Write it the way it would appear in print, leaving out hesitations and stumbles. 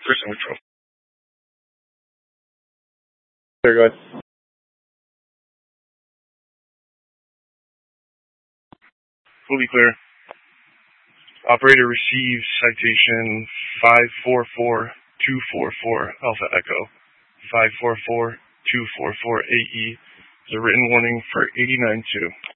Chris Neutral. There, go ahead. Fully clear. Operator receives citation 544244 Alpha Echo 544244 AE. There's a written warning for 89.2.